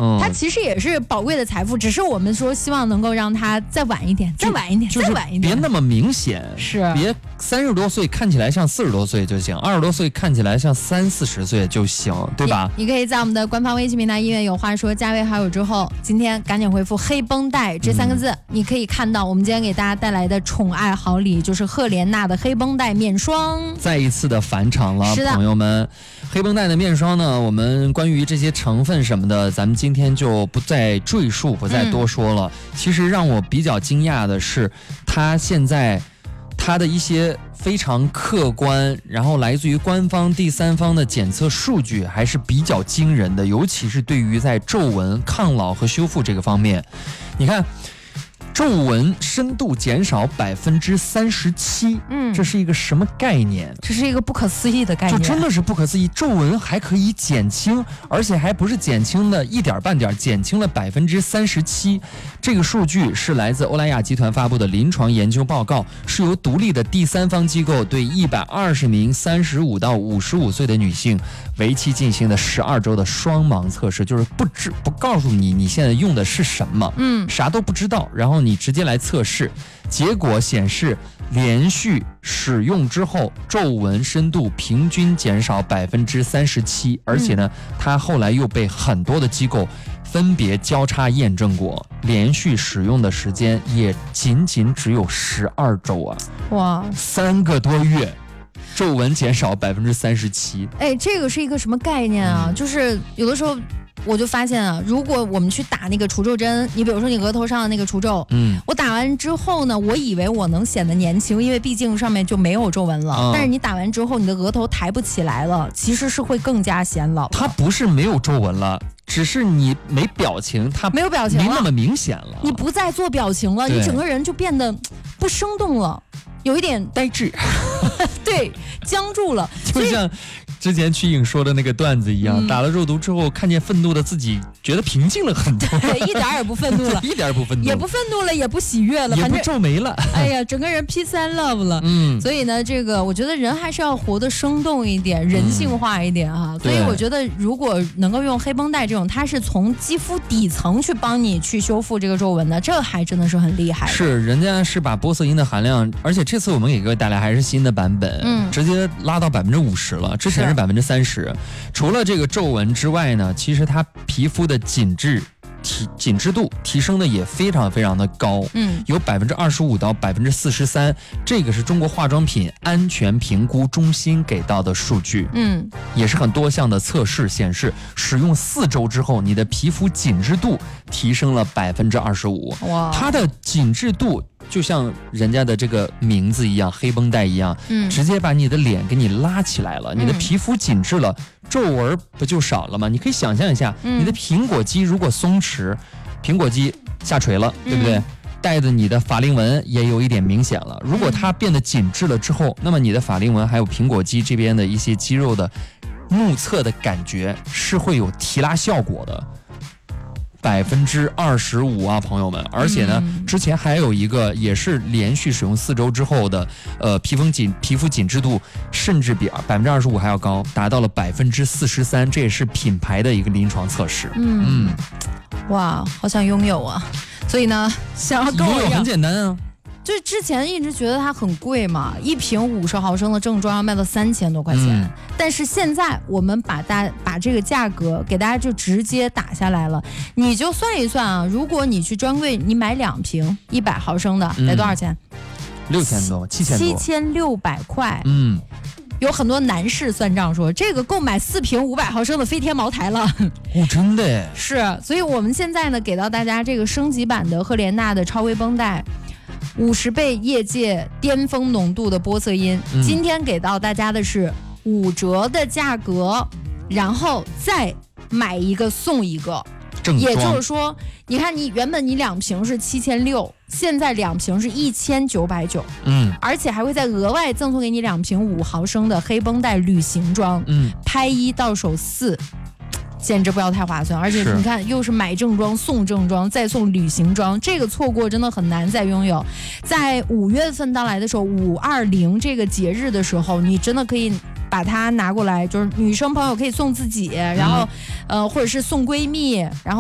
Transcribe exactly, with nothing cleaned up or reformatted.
嗯， 它其实也是宝贵的财富，只是我们说希望能够让它再晚一点，再晚一点， 就是再晚一点， 别那么明显， 是别三十多岁看起来像四十多岁就行，二十多岁看起来像三四十岁就行，对吧？ 你, 你可以在我们的官方微信平台“音乐有话说”加为好友之后，今天赶紧回复“黑绷带”这三个字，嗯、你可以看到我们今天给大家带来的宠爱好礼，就是赫莲娜的黑绷带面霜， 再一次的返场了，朋友们。黑绷带的面霜呢，我们关于这些成分什么的，咱们今天就不再赘述，不再多说了。嗯、其实让我比较惊讶的是，它现在它的一些非常客观，然后来自于官方第三方的检测数据还是比较惊人的，尤其是对于在皱纹抗老和修复这个方面，你看。皱纹深度减少百分之三十七，嗯，这是一个什么概念？ 这是一个不可思议的概念， 就真的是不可思议。皱纹还可以减轻，而且还不是减轻的一点半点，减轻了百分之三十七。这个数据是来自欧莱雅集团发布的临床研究报告，是由独立的第三方机构对一百二十名三十五到五十五岁的女性为期进行的十二周的双盲测试，就是不知不告诉你你现在用的是什么，嗯，啥都不知道，然后你直接来测试，结果显示连续使用之后，皱纹深度平均减少百分之三十七，而且呢，它后来又被很多的机构分别交叉验证过，连续使用的时间也仅仅只有十二周啊！哇，三个多月。皱纹减少百分之三十七， 哎，这个是一个什么概念啊？嗯、就是有的时候我就发现啊，如果我们去打那个除皱针，你比如说你额头上的那个除皱，嗯，我打完之后呢，我以为我能显得年轻，因为毕竟上面就没有皱纹了。嗯、但是你打完之后，你的额头抬不起来了，其实是会更加显老。 它不是没有皱纹了。只是你没表情，它没有表情了， 没那么明显了。 你不再做表情了，你整个人就变得不生动了，有一点呆滞， 对，僵住了。 就像之前瞿颖说的那个段子一样，嗯、打了肉毒之后，看见愤怒的自己，觉得平静了很多， 对，一点也不愤怒了， 一点也不愤怒， 也不愤怒了，也不喜悦了， 也不皱眉了。 哎呀，整个人 peace and love 了。嗯，所以呢，这个我觉得人还是要活得生动一点，人性化一点哈。嗯、所以我觉得，如果能够用黑绷带这种，它是从肌肤底层去帮你去修复这个皱纹的，这还真的是很厉害的。 是，人家是把玻色因的含量，而且这次我们给各位带来还是新的版本，嗯，直接拉到百分之五十了，之前是百分之三十。除了这个皱纹之外呢，其实它皮肤的紧致提紧致度提升的也非常非常的高，嗯，有百分之二十五到百分之四十三，这个是中国化妆品安全评估中心给到的数据，嗯，也是很多项的测试显示，使用四周之后，你的皮肤紧致度提升了百分之二十五，哇，它的紧致度就像人家的这个名字一样，黑绷带一样，嗯，直接把你的脸给你拉起来了，你的皮肤紧致了，皱纹不就少了吗？你可以想象一下，嗯、你的苹果肌如果松弛，苹果肌下垂了，对不对？嗯、带着你的法令纹也有一点明显了。如果它变得紧致了之后，那么你的法令纹还有苹果肌这边的一些肌肉的目测的感觉是会有提拉效果的。百分之二十五啊，朋友们！而且呢，嗯、之前还有一个也是连续使用四周之后的，呃，皮肤紧皮肤紧致度甚至比百分之二十五还要高，达到了百分之四十三，这也是品牌的一个临床测试。嗯嗯， 哇，好想拥有啊！所以呢，想要跟我拥有很简单啊。 就之前一直觉得它很贵嘛，一瓶五十毫升的正装要卖到三千多块钱，嗯、但是现在我们把大把这个价格给大家就直接打下来了，你就算一算啊，如果你去专柜你买两瓶一百毫升的，得多少钱？ 六千多，七千多， 七千六百块。嗯，有很多男士算账说，这个购买四瓶五百毫升的飞天茅台了。 哦，真的是，所以我们现在呢，给到大家这个升级版的赫莲娜的超微绷带。五十倍业界巅峰浓度的玻色因，嗯、今天给到大家的是五折的价格，然后再买一个送一个，也就是说，你看你原本你两瓶是七千六，现在两瓶是一千九百九，嗯，而且还会再额外赠送给你两瓶五毫升的黑绷带旅行装，嗯，拍一到手四。简直不要太划算，而且你看，又是买正装送正装，再送旅行装，这个错过真的很难再拥有。在五月份到来的时候，五二零这个节日的时候，你真的可以把它拿过来，就是女生朋友可以送自己，然后，呃，或者是送闺蜜，然后。